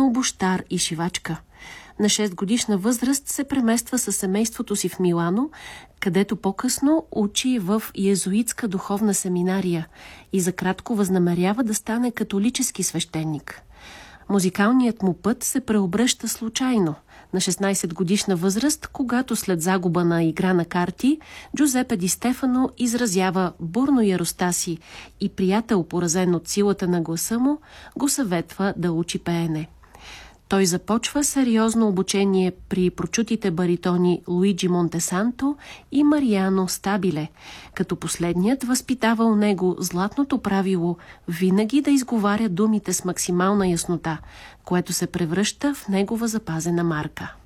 обущар и шивачка. На 6-годишна възраст се премества със семейството си в Милано, където по-късно учи в йезуитска духовна семинария и за кратко възнамерява да стане католически свещеник. Музикалният му път се преобръща случайно. На 16-годишна възраст, когато след загуба на игра на карти, Джузепе Ди Стефано изразява бурно яростта си и приятел, поразен от силата на гласа му, го съветва да учи пеене. Той започва сериозно обучение при прочутите баритони Луиджи Монтесанто и Мариано Стабиле, като последният възпитава у него златното правило винаги да изговаря думите с максимална яснота, което се превръща в негова запазена марка.